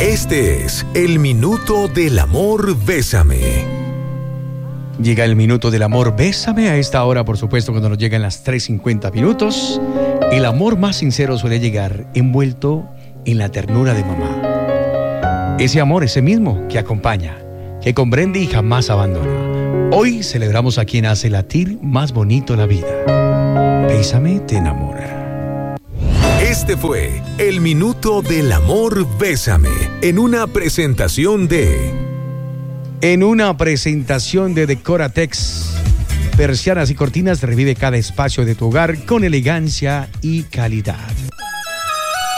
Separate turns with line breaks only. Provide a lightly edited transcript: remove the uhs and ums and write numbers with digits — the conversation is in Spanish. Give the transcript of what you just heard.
Este es el Minuto del Amor Bésame.
Llega el Minuto del Amor Bésame a esta hora, por supuesto, cuando nos llegan las 3:50 minutos. El amor más sincero suele llegar envuelto en la ternura de mamá. Ese amor, ese mismo que acompaña, que comprende y jamás abandona. Hoy celebramos a quien hace latir más bonito la vida. Bésame te enamora.
Este fue el Minuto del Amor Bésame, en una presentación de
Decoratex. Persianas y cortinas, revive cada espacio de tu hogar con elegancia y calidad.